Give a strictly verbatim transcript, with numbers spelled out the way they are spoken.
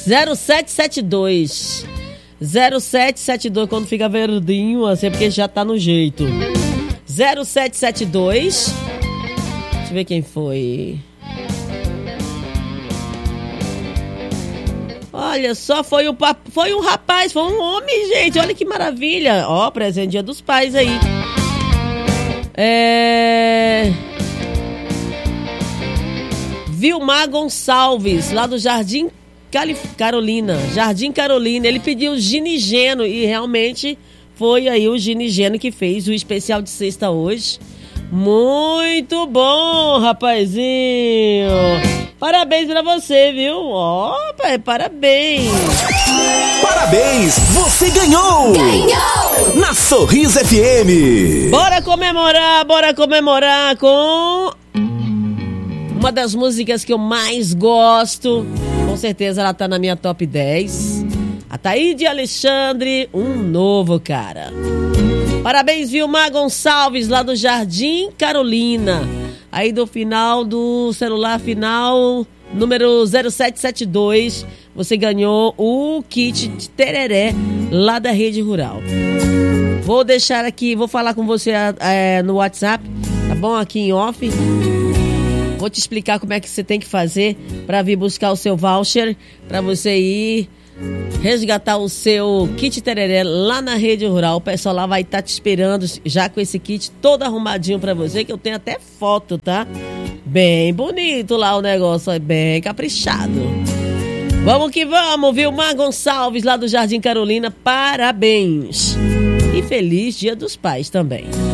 zero sete sete dois. zero sete sete dois, quando fica verdinho, assim, porque já tá no jeito. zero sete sete dois. Deixa eu ver quem foi. Olha só, foi um, foi um rapaz, foi um homem, gente. Olha que maravilha. Ó, presente Dia dos Pais aí. É... Vilmar Gonçalves, lá do Jardim Carolina. Jardim Carolina. Ele pediu ginigeno e realmente foi aí o ginigeno que fez o especial de sexta hoje. Muito bom, rapazinho. Parabéns pra você, viu? Ó, oh, pai, parabéns. Parabéns, você ganhou. Ganhou! Na Sorriso F M. Bora comemorar, bora comemorar com uma das músicas que eu mais gosto. Com certeza ela tá na minha top dez. A Taíde Alexandre, Um Novo Cara. Parabéns, Vilmar Gonçalves, lá do Jardim Carolina. Aí do final do celular final, número zero sete sete dois, você ganhou o kit de tereré lá da Rede Rural. Vou deixar aqui, vou falar com você é, no WhatsApp, tá bom? Aqui em off. Vou te explicar como é que você tem que fazer para vir buscar o seu voucher, para você ir resgatar o seu kit tereré lá na Rede Rural. O pessoal lá vai estar te esperando já com esse kit todo arrumadinho pra você, que eu tenho até foto, tá? Bem bonito lá o negócio, é bem caprichado. Vamos que vamos, Vilmar Gonçalves lá do Jardim Carolina, parabéns. E feliz Dia dos Pais também.